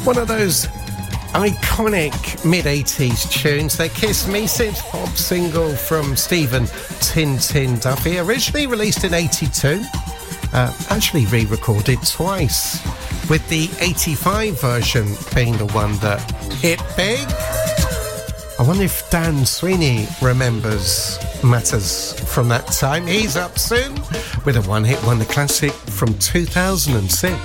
One of those iconic mid-80s tunes, their Kiss Me synth pop single from Stephen Tin Duffy, originally released in 82, actually re-recorded twice, with the 85 version being the one that hit big. I wonder if Dan Sweeney remembers matters from that time. He's up soon with a one-hit wonder classic from 2006.